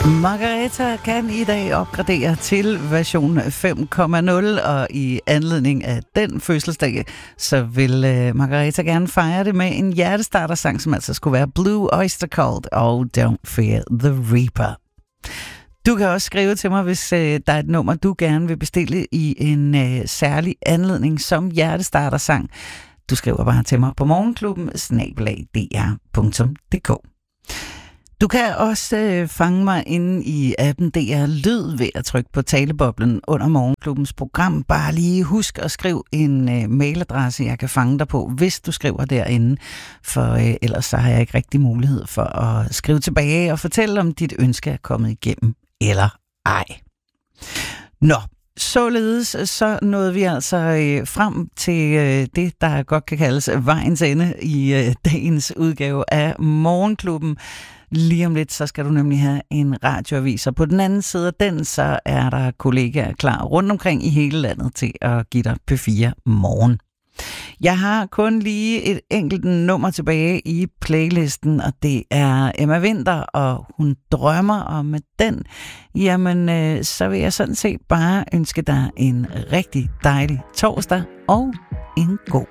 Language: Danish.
Margareta kan i dag opgradere til version 5.0, og i anledning af den fødselsdag, så vil Margareta gerne fejre det med en hjertestartersang, som altså skulle være Blue Oyster Cult og Don't Fear the Reaper. Du kan også skrive til mig, hvis der er et nummer, du gerne vil bestille i en særlig anledning som hjertestartersang. Du skriver bare til mig på morgenklubben@dr.dk. Du kan også fange mig inde i appen DR Lyd ved at trykke på taleboblen under Morgenklubbens program. Bare lige husk at skrive en mailadresse, jeg kan fange dig på, hvis du skriver derinde. For ellers så har jeg ikke rigtig mulighed for at skrive tilbage og fortælle, om dit ønske er kommet igennem eller ej. Nå, således så nåede vi altså frem til det, der godt kan kaldes vejens ende i dagens udgave af Morgenklubben. Lige om lidt, så skal du nemlig have en radioavis, og på den anden side af den, så er der kollegaer klar rundt omkring i hele landet til at give dig P4 morgen. Jeg har kun lige et enkelt nummer tilbage i playlisten, og det er Emma Winther, og Hun drømmer, og med den, jamen, så vil jeg sådan set bare ønske dig en rigtig dejlig torsdag og en god